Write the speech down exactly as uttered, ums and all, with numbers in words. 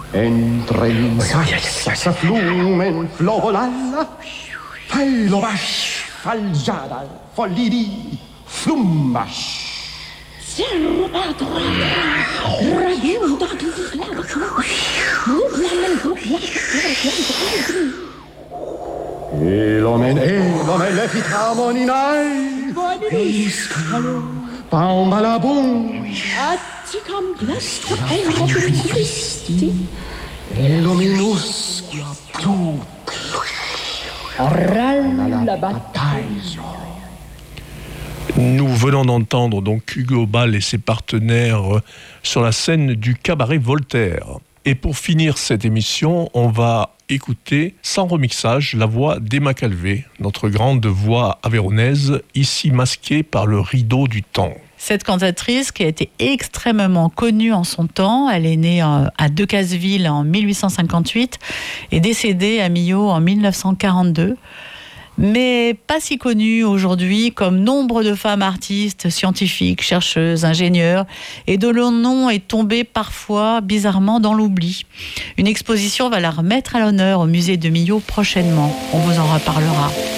Entre sa flumen flovolalla, failovash, faljada, folidi, flumbash. Elomen, elomen, lefitamoninai, Pambalabum, Atticam blasta peropisti, elominus, tu, la bataille. Nous venons d'entendre donc Hugo Ball et ses partenaires sur la scène du cabaret Voltaire. Et pour finir cette émission, on va écouter, sans remixage, la voix d'Emma Calvé, notre grande voix aveyronnaise, ici masquée par le rideau du temps. Cette cantatrice qui a été extrêmement connue en son temps, elle est née à Decazeville en mille huit cent cinquante-huit et décédée à Millau en mille neuf cent quarante-deux. Mais pas si connue aujourd'hui comme nombre de femmes artistes, scientifiques, chercheuses, ingénieurs, et dont le nom est tombé parfois bizarrement dans l'oubli. Une exposition va la remettre à l'honneur au musée de Millau prochainement. On vous en reparlera.